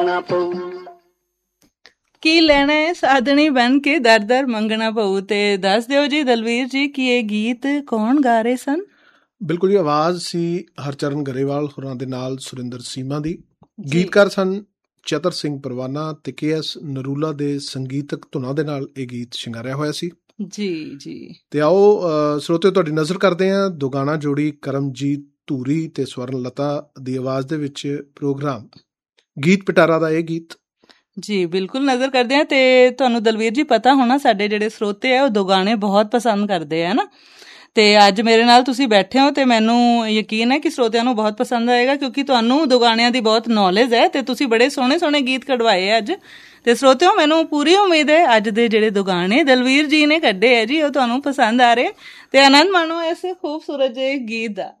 ਕੀ ਲੈਣਾ ਹੈ ਸਾਧਣੀ ਬਣ ਕੇ ਦਰ ਦਰ ਮੰਗਣਾ ਪਊ। ਤੇ ਦੱਸ ਦਿਓ ਜੀ ਦਲਵੀਰ ਜੀ ਕਿ ਇਹ ਗੀਤ ਕੌਣ ਗਾ ਰਹੇ ਸਨ? ਬਿਲਕੁਲ ਜੀ, ਆਵਾਜ਼ ਸੀ ਹਰਚਰਨ ਗਰੇਵਾਲ ਹੋਰਾਂ ਦੇ ਨਾਲ ਸੁਰਿੰਦਰ ਸੀਮਾ ਦੀ। ਗੀਤਕਾਰ ਸਨ ਚਤਰ ਸਿੰਘ ਪਰਵਾਨਾ ਤੇ KS ਨਰੂਲਾ ਦੇ ਸੰਗੀਤਕ ਧੁਨਾਂ ਦੇ ਨਾਲ ਇਹ ਗੀਤ ਸ਼ਿੰਗਾਰਿਆ ਹੋਇਆ ਸੀ। ਜੀ ਜੀ। ਤੇ ਆਓ ਸਰੋਤਿਓ ਤੁਹਾਡੀ ਨਜ਼ਰ ਕਰਦੇ ਹਾਂ ਦੁਗਾਣਾ ਜੋੜੀ ਕਰਮਜੀਤ ਧੂਰੀ ਤੇ ਸਵਰਨ ਲਤਾ ਦੀ ਆਵਾਜ਼ ਦੇ ਵਿੱਚ ਪ੍ਰੋਗਰਾਮ ਗੀਤ ਪਿਟਾਰਾ ਦਾ ਇਹ ਗੀਤ। ਜੀ ਬਿਲਕੁਲ ਨਜ਼ਰ ਕਰਦੇ ਹਾਂ। ਤੇ ਤੁਹਾਨੂੰ ਦਲਵੀਰ ਜੀ ਪਤਾ ਹੋਣਾ ਸਾਡੇ ਜਿਹੜੇ ਸਰੋਤੇ ਆ ਉਹ ਦੁਗਾਣੇ ਬਹੁਤ ਪਸੰਦ ਕਰਦੇ ਆ ਨਾ। ਤੇ ਅੱਜ ਮੇਰੇ ਨਾਲ ਤੁਸੀਂ ਬੈਠੇ ਹੋ ਤੇ ਮੈਨੂੰ ਯਕੀਨ ਹੈ ਕਿ ਸਰੋਤਿਆਂ ਨੂੰ ਬਹੁਤ ਪਸੰਦ ਆਏਗਾ, ਕਿਉਂਕਿ ਤੁਹਾਨੂੰ ਦੁਗਾਣਿਆਂ ਦੀ ਬਹੁਤ ਨੌਲੇਜ ਹੈ ਤੇ ਤੁਸੀਂ ਬੜੇ ਸੋਹਣੇ ਸੋਹਣੇ ਗੀਤ ਕਢਵਾਏ ਆ ਅੱਜ। ਤੇ ਸਰੋਤਿਓ ਮੈਨੂੰ ਪੂਰੀ ਉਮੀਦ ਹੈ ਅੱਜ ਦੇ ਜਿਹੜੇ ਦੁਗਾਣੇ ਦਲਵੀਰ ਜੀ ਨੇ ਕੱਢੇ ਆ ਜੀ ਉਹ ਤੁਹਾਨੂੰ ਪਸੰਦ ਆ ਰਹੇ ਤੇ ਆਨੰਦ ਮਾਣੋ ਇਸ ਖੂਬਸੂਰਤ ਜਿਹੇ ਗੀਤ ਦਾ।